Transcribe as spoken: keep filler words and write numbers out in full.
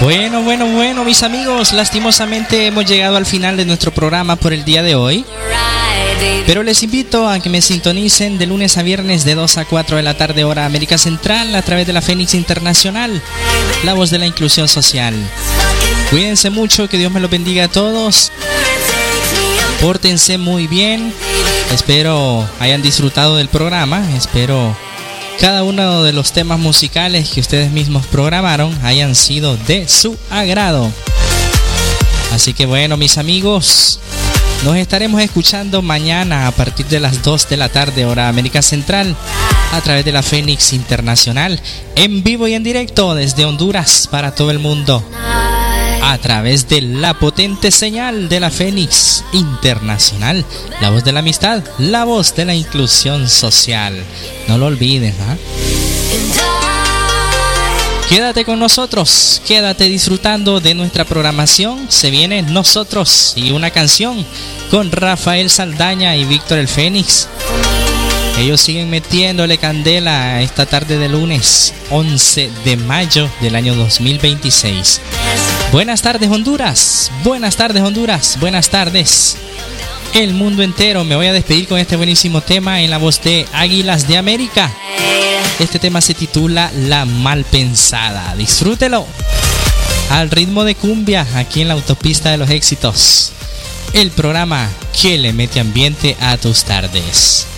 Bueno, bueno, bueno, mis amigos, lastimosamente hemos llegado al final de nuestro programa por el día de hoy. Pero les invito a que me sintonicen de lunes a viernes de dos a cuatro de la tarde hora América Central a través de la Fénix Internacional, la voz de la inclusión social. Cuídense mucho, que Dios me los bendiga a todos. Pórtense muy bien. Espero hayan disfrutado del programa. Espero cada uno de los temas musicales que ustedes mismos programaron hayan sido de su agrado. Así que bueno, mis amigos, nos estaremos escuchando mañana a partir de las dos de la tarde hora América Central a través de la Fénix Internacional, en vivo y en directo desde Honduras para todo el mundo, a través de la potente señal de la Fénix Internacional, la voz de la amistad, la voz de la inclusión social. No lo olvides, ¿ah? Quédate con nosotros, quédate disfrutando de nuestra programación. Se viene Nosotros y una canción con Rafael Saldaña y Víctor el Fénix. Ellos siguen metiéndole candela esta tarde de lunes once de mayo del año dos mil veintiséis. Buenas tardes, Honduras. Buenas tardes, Honduras. Buenas tardes, el mundo entero. Me voy a despedir con este buenísimo tema en la voz de Águilas de América. Este tema se titula La Malpensada. Disfrútelo al ritmo de cumbia aquí en la autopista de los éxitos, el programa que le mete ambiente a tus tardes.